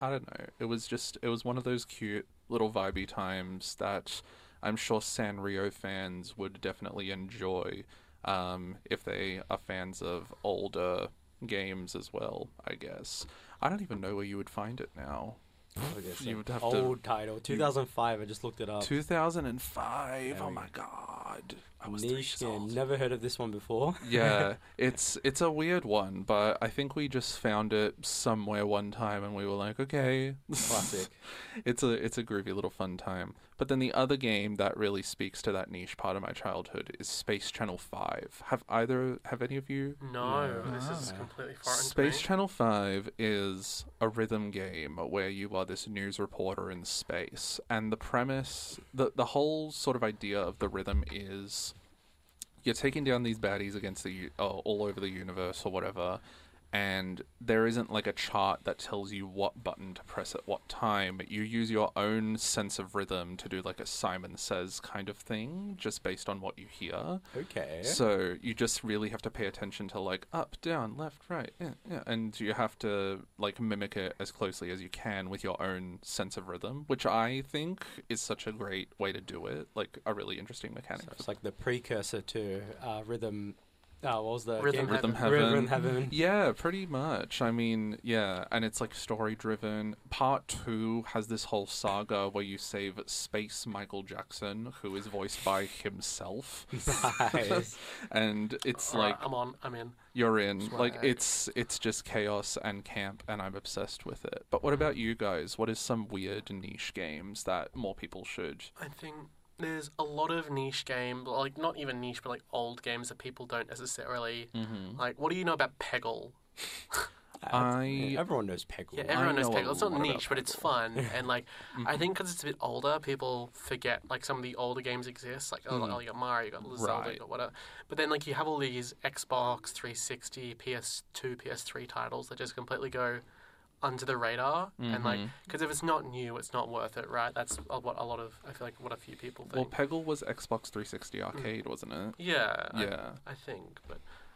I don't know. It was one of those cute little vibey times that I'm sure Sanrio fans would definitely enjoy, if they are fans of older games as well, I guess. I don't even know where you would find it now. I guess You would have old title, 2005. I just looked it to up. 2005. There Oh we my go. god. I was Niche 3 years game. old. Never heard of this one before. Yeah, it's a weird one, but I think we just found it somewhere one time and we were like, okay. Classic. It's a groovy little fun time. But then the other game that really speaks to that niche part of my childhood is Space Channel 5. Have any of you? No, No. this is Ah. completely foreign Space to me. Channel 5 is a rhythm game where you are this news reporter in space. And the premise, the whole sort of idea of the rhythm is you're taking down these baddies against all over the universe or whatever, and there isn't like a chart that tells you what button to press at what time. You use your own sense of rhythm to do like a Simon Says kind of thing, just based on what you hear. Okay. So you just really have to pay attention to like up, down, left, right, yeah, and you have to like mimic it as closely as you can with your own sense of rhythm, which I think is such a great way to do it. Like a really interesting mechanic. So it's like the precursor to rhythm. What was the Rhythm game? Rhythm Heaven. Heaven. Rhythm Heaven. Yeah, pretty much. I mean, yeah, and it's like story driven. Part 2 has this whole saga where you save Space Michael Jackson, who is voiced by himself. Nice. And it's Alright, like I'm in. you're in. Like Swag. it's just chaos and camp, and I'm obsessed with it. But what about you guys? What is some weird niche games that more people should? I think there's a lot of niche games, like not even niche, but like old games that people don't necessarily Mm-hmm. like. What do you know about Peggle? Everyone knows Peggle. Yeah, everyone knows know a Peggle. It's not lot about niche, but it's Peggle. fun. And like, I Mhm. think because it's a bit older, people forget like some of the older games exist. Like, oh, you got Mario, you got Zelda, Right. you got whatever. But then like you have all these Xbox 360, PS2, PS3 titles that just completely go under the radar. And like, Mhm. because if it's not new, it's not worth it, right? That's what a lot of I feel like what a few people Well, think. Peggle was Xbox 360 arcade, wasn't it? Yeah, Yeah. I think, but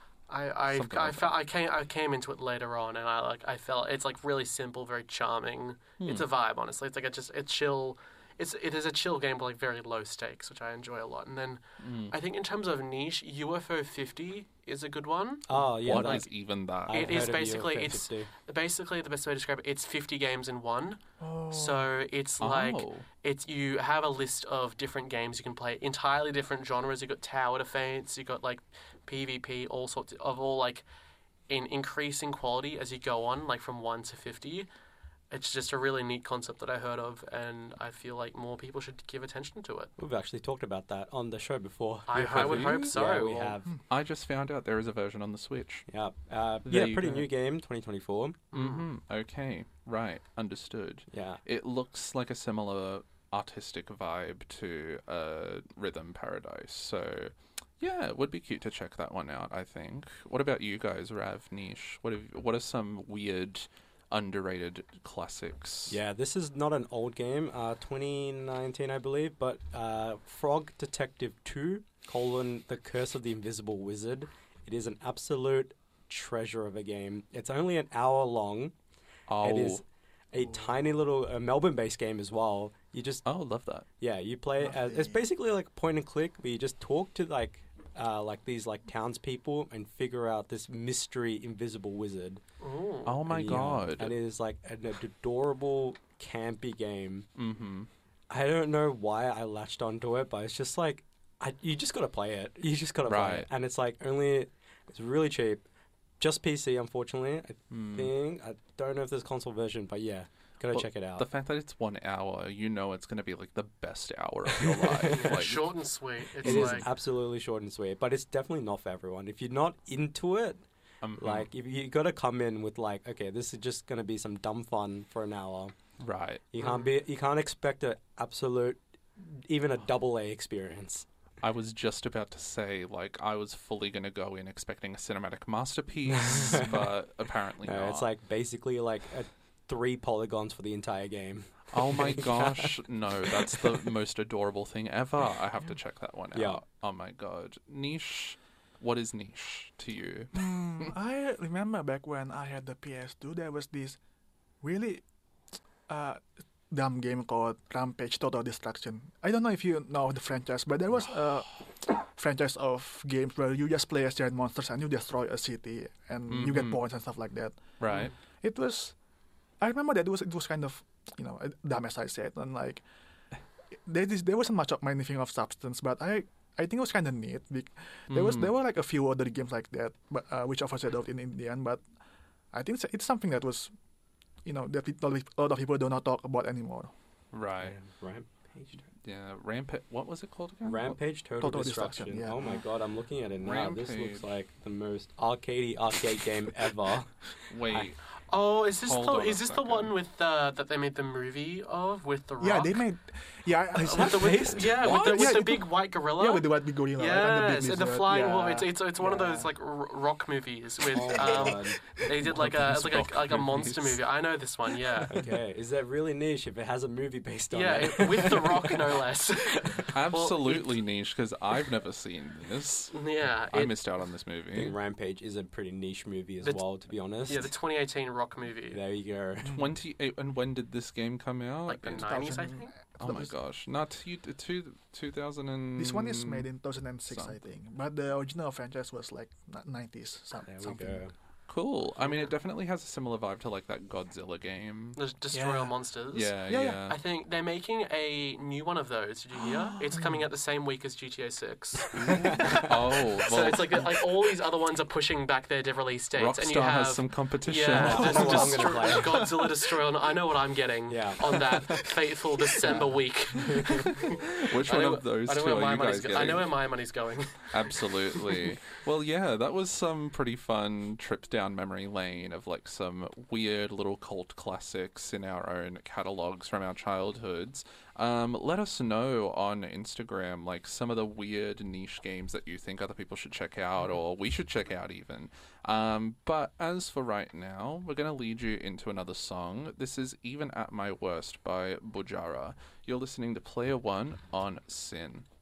I Something I like felt I came into it later on, and I felt it's like really simple, very charming. It's a vibe, honestly. It's like it's chill. It is a chill game, but like very low stakes, which I enjoy a lot. And then I think in terms of niche, UFO 50 is a good one. Oh yeah. What like, is even that? I've It is heard of basically- UFO it's- 50. Basically, the best way to describe it, it's 50 games in one. Oh. So it's like Oh. it's you have a list of different games you can play, entirely different genres. You got tower defense, you got like PvP, all sorts of all like in increasing quality as you go on, like from 1 to 50. It's just a really neat concept that I heard of, and I feel like more people should give attention to it. We've actually talked about that on the show before. I would you? hope so. Yeah, we Well, have. I just found out there is a version on the Switch. Yeah. There Yeah, you pretty go. new game, 2024. Mm-hmm. Okay. Right. Understood. Yeah. It looks like a similar artistic vibe to Rhythm Paradise. So, yeah, it would be cute to check that one out, I think. What about you guys, Rav, Niche? What are some weird, underrated classics? Yeah, this is not an old game, 2019, I believe, but Frog Detective 2, The Curse of the Invisible Wizard. It is an absolute treasure of a game. It's only an hour long. Oh, It is a tiny little Melbourne-based game as well. You just, oh, love that. yeah, you play as, it's basically like point and click, but you just talk to like these like townspeople and figure out this mystery invisible wizard. ooh. Oh my Yeah, god. and it is like an adorable campy game. Mm-hmm. I don't know why I latched onto it, but it's just like you just gotta play it. You just gotta play Right. it, and it's like it's really cheap, just PC. Unfortunately, I think I don't know if there's a console version, but yeah, gotta Well, check it out. The fact that it's 1 hour, you know it's going to be like the best hour of your life. Yeah, Like, short and sweet. It's It is like absolutely short and sweet, but it's definitely not for everyone. If you're not into it, mm-hmm. like if you gotta come in with like, okay, this is just gonna be some dumb fun for an hour. right. You can't expect a absolute, even a double A experience. I was just about to say, like, I was fully going to go in expecting a cinematic masterpiece, but apparently No, not. it's like basically like 3 polygons for the entire game. oh my gosh, no, that's the most adorable thing ever. I have to check that one out. Yeah. Oh my god. Niche, what is niche to you? I remember back when I had the PS2, there was this really dumb game called Rampage Total Destruction. I don't know if you know the franchise, but there was a franchise of games where you just play as giant monsters and you destroy a city and you get points and stuff like that. Right. It was, I remember that it was kind of, dumb as I said, and like there wasn't much of anything of substance, but I think it was kind of neat. There were like a few other games like that, but which overshadowed in the end. But I think it's something that was, that a lot of people do not talk about anymore. Right. Rampage. Yeah. What was it called again? Rampage Total Destruction. Yeah. Oh my god, I'm looking at it now. This Rampage. looks like the most arcade game ever. Wait. Oh, is this Hold on a is this the second. one with that they made the movie of with the Rock? Yeah, they made. Yeah, with the big white gorilla. Yeah, with the white big gorilla. right, and the big Yes, and the lizard. flying yeah. wolf. It's one of Yeah. those like rock movies with Oh my god. they did One like of a those rock a monster movies. movie. I know this one. Yeah. Okay, is that really niche if it has a movie based on Yeah, it? with the Rock, no less. Absolutely niche because I've never seen this. Yeah, I missed out on this I movie. think Rampage is a pretty niche movie as The- well, to be honest. yeah, the 2018 Rock movie, There you go. 28. And when did this game come out? like the 90s, I think. Oh my gosh, not 2000 and. This one is made in 2006, I something. think. But the original franchise was like 90s. There we Something. go. Cool. I mean, it definitely has a similar vibe to like that Godzilla game. The Destroy All Yeah. Monsters. Yeah, Yeah, yeah. I think they're making a new one of those. Did you hear? It's coming out the same week as GTA 6. Oh, So well, it's like all these other ones are pushing back their release dates, and you Rockstar have has some competition. yeah, I know what I'm gonna play. Godzilla Destroy All. I know what I'm getting Yeah. on that fateful December week. Which one of those two are you guys getting? I know where my money's going. Absolutely. Well, yeah, that was some pretty fun trips down memory lane of like some weird little cult classics in our own catalogs from our childhoods. Let us know on Instagram like some of the weird niche games that you think other people should check out or we should check out even. But as for right now, we're going to lead you into another song. This is Even at My Worst by Bujara. You're listening to Player One on Sin.